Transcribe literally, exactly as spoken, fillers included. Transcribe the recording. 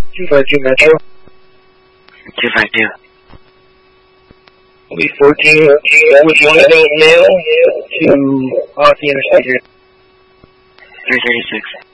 two five two Metro. two five two. Will be fourteen, that was one of the mail to off the interstate here. three thirty-six.